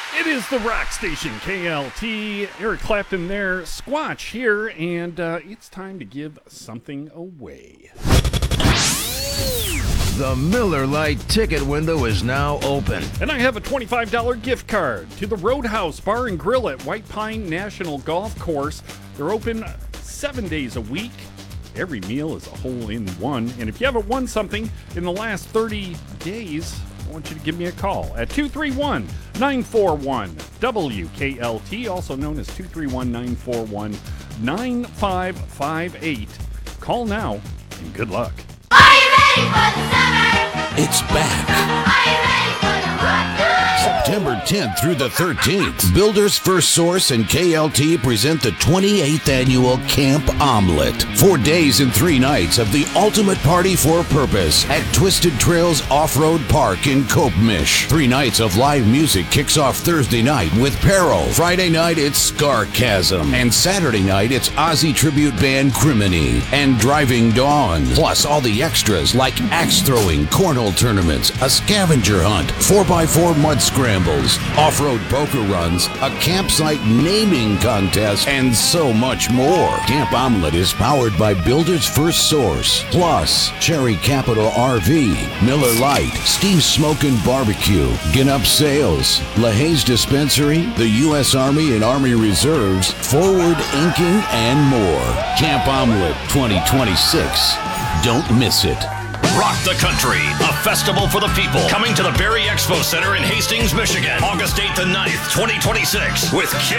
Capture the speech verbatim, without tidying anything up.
It is the rock station, K L T. Eric Clapton there, Squatch here, and uh, it's time to give something away. The Miller Lite ticket window is now open. And I have a twenty-five dollars gift card to the Roadhouse Bar and Grill at White Pine National Golf Course. They're open seven days a week. Every meal is a hole-in-one. And if you haven't won something in the last thirty days, I want you to give me a call at two three one, nine four one, W K L T, also known as two three one, nine four one, nine five five eight. Call now, and good luck. Are you ready for the summer? It's back. Are you ready for the rock? September tenth through the thirteenth, Builders First Source and K L T present the twenty-eighth annual Camp Omelet. Four days and three nights of the ultimate party for purpose at Twisted Trails Off-Road Park in Copemish. Three nights of live music kicks off Thursday night with Peril. Friday night, it's Scarchasm. And Saturday night, it's Ozzy tribute band Criminy and Driving Dawn. Plus all the extras like axe throwing, cornhole tournaments, a scavenger hunt, four by four mud scrambles, off-road poker runs, a campsite naming contest, and so much more. Camp Omelet is powered by Builders First Source, plus Cherry Capital R V, Miller Lite, Steve's Smokin' Barbecue, Ginup Sales, LaHaye's Dispensary, the U S Army and Army Reserves, Forward Inking, and more. Camp Omelet twenty twenty-six. Don't miss it. Rock the Country, a festival for the people. Coming to the Berry Expo Center in Hastings, Michigan, August eighth and ninth, twenty twenty-six, with Kiss.